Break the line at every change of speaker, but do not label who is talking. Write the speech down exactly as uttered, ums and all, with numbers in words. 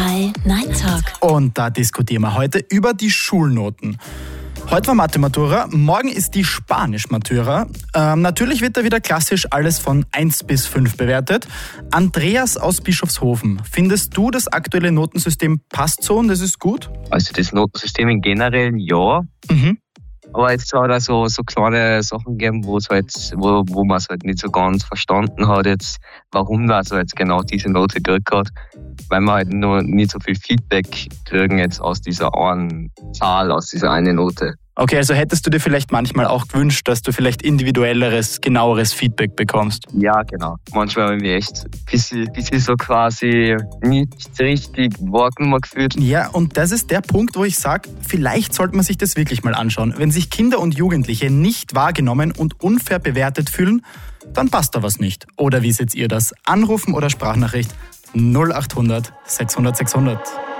drei Night Talk.
Und da diskutieren wir heute über die Schulnoten. Heute war Mathe-Matura, morgen ist die Spanisch-Matura. Ähm, natürlich wird da wieder klassisch alles von eins bis fünf bewertet. Andreas aus Bischofshofen, findest du, das aktuelle Notensystem passt so und das ist gut?
Also das Notensystem im Generellen ja.
Mhm.
Aber jetzt hat es so, so kleine Sachen gegeben, wo es halt, wo, wo man es halt nicht so ganz verstanden hat, jetzt, warum das also jetzt genau diese Note gekriegt hat. Weil wir halt nur nicht so viel Feedback kriegen jetzt aus dieser einen Zahl, aus dieser einen Note.
Okay, also hättest du dir vielleicht manchmal auch gewünscht, dass du vielleicht individuelleres, genaueres Feedback bekommst?
Ja, genau. Manchmal habe ich mich echt ein bisschen, bisschen so quasi nicht richtig wahrgenommen gefühlt.
Ja, und das ist der Punkt, wo ich sage, vielleicht sollte man sich das wirklich mal anschauen. Wenn sich Kinder und Jugendliche nicht wahrgenommen und unfair bewertet fühlen, dann passt da was nicht. Oder wie seht ihr das? Anrufen oder Sprachnachricht null acht hundert sechshundert sechshundert.